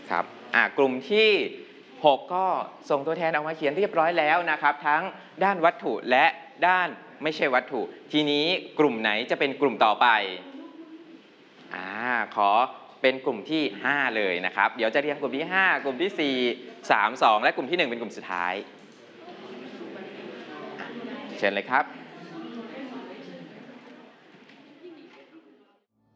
ครับกลุ่มที่ 6 ก็ส่งตัวแทนออกมาเขียนเรียบร้อยแล้วนะครับทั้งด้านวัตถุและด้านไม่ใช่วัตถุ ทีนี้กลุ่มไหนจะเป็นกลุ่มต่อไปขอเป็นกลุ่มที่ 5 เลยนะครับเดี๋ยวจะเรียงกลุ่มที่ 5 กลุ่มที่ 4 3 2 และกลุ่มที่ 1 เป็นกลุ่มสุดท้ายเชิญเลยครับ